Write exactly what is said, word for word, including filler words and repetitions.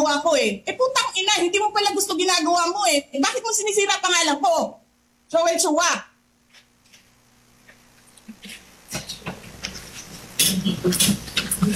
ginagawa ko eh. Eh putang ina, hindi mo pala gusto ginagawa mo eh. eh bakit mo sinisira pangalan ko? Joel Chua.